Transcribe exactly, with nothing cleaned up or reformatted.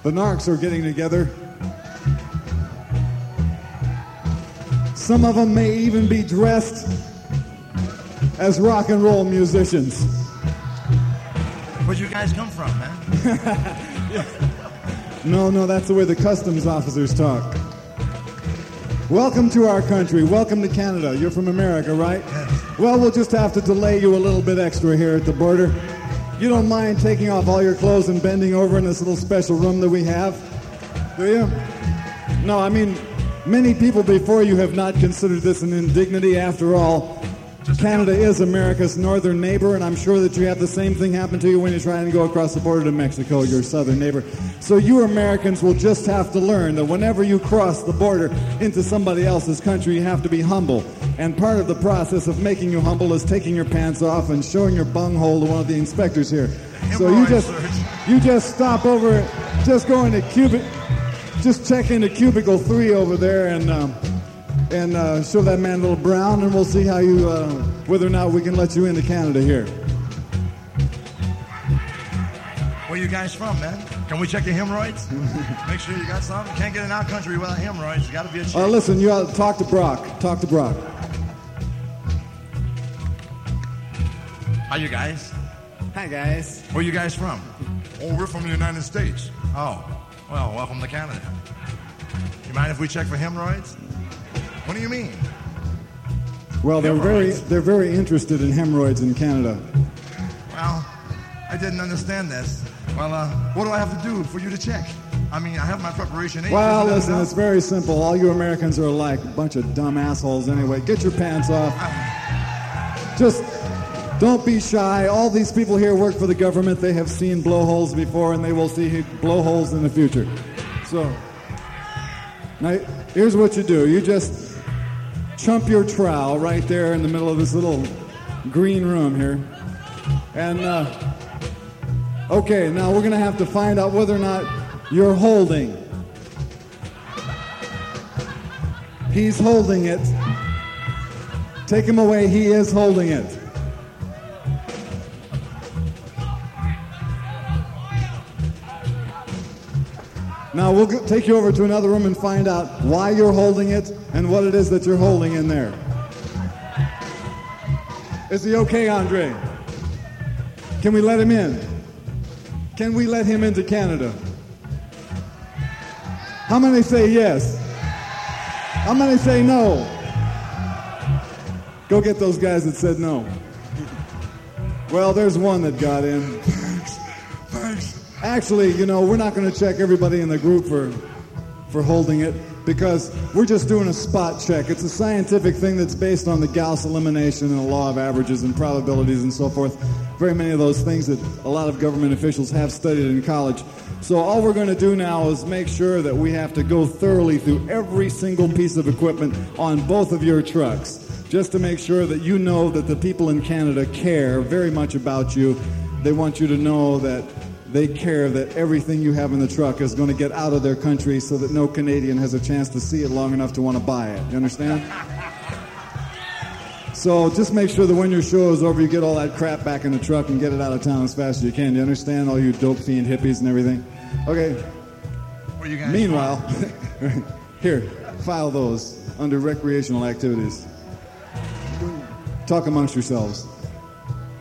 The narcs are getting together. Some of them may even be dressed as rock and roll musicians. Where'd you guys come from, man? Yeah. No, no, that's the way the customs officers talk. Welcome to our country. Welcome to Canada. You're from America, right? Yes. Well, we'll just have to delay you a little bit extra here at the border. You don't mind taking off all your clothes and bending over in this little special room that we have, do you? No, I mean, many people before you have not considered this an indignity. After all, Canada is America's northern neighbor, and I'm sure that you have the same thing happen to you when you're trying to go across the border to Mexico, your southern neighbor. So you Americans will just have to learn that whenever you cross the border into somebody else's country, you have to be humble. And part of the process of making you humble is taking your pants off and showing your bunghole to one of the inspectors here. So you just you just stop over, just go into cubic, just check into cubicle three over there and um, and uh, show that man a little brown, and we'll see how you uh, whether or not we can let you into Canada here. Where you guys from, man? Can we check your hemorrhoids? Make sure you got some. Can't get in our country without hemorrhoids. It's got to be a check. Uh, listen, you ought to talk to Brock. Talk to Brock. How you guys? Hi, guys. Where you guys from? Oh, we're from the United States. Oh, well, welcome to Canada. You mind if we check for hemorrhoids? What do you mean? Well, they're very they're very interested in hemorrhoids in Canada. Well, I didn't understand this. Well, uh, what do I have to do for you to check? I mean, I have my preparation agent. Well, listen, it's very simple. All you Americans are alike, a bunch of dumb assholes anyway. Get your pants off. Just don't be shy. All these people here work for the government. They have seen blowholes before, and they will see blowholes in the future. So, now, here's what you do. You just chump your trowel right there in the middle of this little green room here. And, uh, okay, now we're going to have to find out whether or not you're holding. He's holding it. Take him away. He is holding it. Now we'll go- take you over to another room and find out why you're holding it and what it is that you're holding in there. Is he okay, Andre? Can we let him in? Can we let him into Canada? How many say yes? How many say no? Go get those guys that said no. Well, there's one that got in. Thanks. Thanks. Actually, you know, we're not going to check everybody in the group for for holding it because we're just doing a spot check. It's a scientific thing that's based on the Gauss elimination and the law of averages and probabilities and so forth. Very many of those things that a lot of government officials have studied in college. So all we're going to do now is make sure that we have to go thoroughly through every single piece of equipment on both of your trucks, just to make sure that you know that the people in Canada care very much about you. They want you to know that they care that everything you have in the truck is going to get out of their country so that no Canadian has a chance to see it long enough to want to buy it. You understand? So just make sure that when your show is over, you get all that crap back in the truck and get it out of town as fast as you can. Do you understand? All you dope fiend hippies and everything. Okay. Where you guys Meanwhile, here, file those under recreational activities. Talk amongst yourselves.